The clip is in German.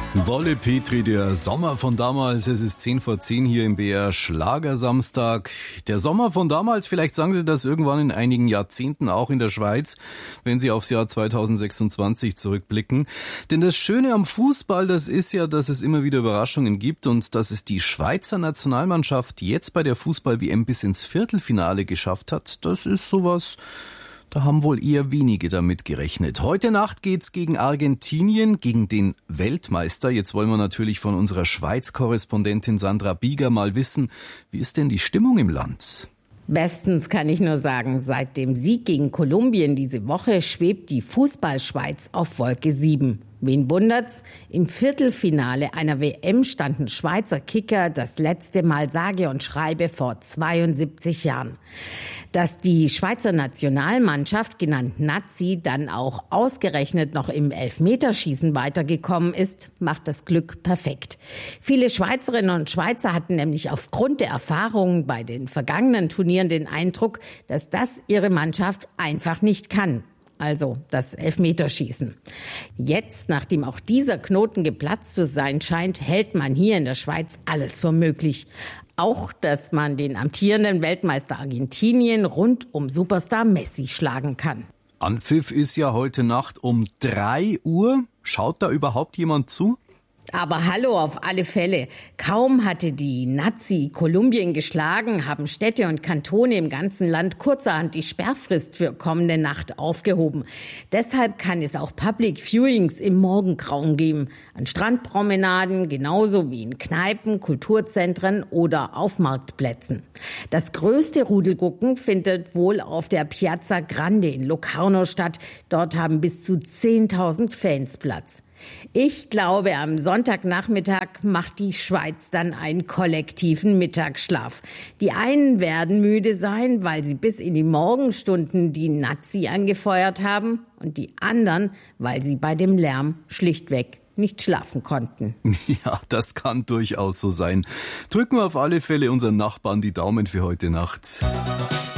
Wolle Petri, der Sommer von damals. Es ist 10:10 hier im BR Schlagersamstag. Der Sommer von damals, vielleicht sagen Sie das irgendwann in einigen Jahrzehnten auch in der Schweiz, wenn Sie aufs Jahr 2026 zurückblicken. Denn das Schöne am Fußball, das ist ja, dass es immer wieder Überraschungen gibt und dass es die Schweizer Nationalmannschaft jetzt bei der Fußball-WM bis ins Viertelfinale geschafft hat. Das ist sowas... Da haben wohl eher wenige damit gerechnet. Heute Nacht geht's gegen Argentinien, gegen den Weltmeister. Jetzt wollen wir natürlich von unserer Schweiz-Korrespondentin Sandra Bieger mal wissen, wie ist denn die Stimmung im Land? Bestens kann ich nur sagen, seit dem Sieg gegen Kolumbien diese Woche schwebt die Fußballschweiz auf Wolke 7. Wen wundert's? Im Viertelfinale einer WM standen Schweizer Kicker das letzte Mal sage und schreibe vor 72 Jahren. Dass die Schweizer Nationalmannschaft, genannt Nazi, dann auch ausgerechnet noch im Elfmeterschießen weitergekommen ist, macht das Glück perfekt. Viele Schweizerinnen und Schweizer hatten nämlich aufgrund der Erfahrungen bei den vergangenen Turnieren den Eindruck, dass das ihre Mannschaft einfach nicht kann. Also das Elfmeterschießen. Jetzt, nachdem auch dieser Knoten geplatzt zu sein scheint, hält man hier in der Schweiz alles für möglich. Auch, dass man den amtierenden Weltmeister Argentinien rund um Superstar Messi schlagen kann. Anpfiff ist ja heute Nacht um 3 Uhr. Schaut da überhaupt jemand zu? Aber hallo, auf alle Fälle. Kaum hatte die Nazi Kolumbien geschlagen, haben Städte und Kantone im ganzen Land kurzerhand die Sperrfrist für kommende Nacht aufgehoben. Deshalb kann es auch Public Viewings im Morgengrauen geben. An Strandpromenaden, genauso wie in Kneipen, Kulturzentren oder auf Marktplätzen. Das größte Rudelgucken findet wohl auf der Piazza Grande in Locarno statt. Dort haben bis zu 10.000 Fans Platz. Ich glaube, am Sonntagnachmittag macht die Schweiz dann einen kollektiven Mittagsschlaf. Die einen werden müde sein, weil sie bis in die Morgenstunden die Nazi angefeuert haben, und die anderen, weil sie bei dem Lärm schlichtweg nicht schlafen konnten. Ja, das kann durchaus so sein. Drücken wir auf alle Fälle unseren Nachbarn die Daumen für heute Nacht.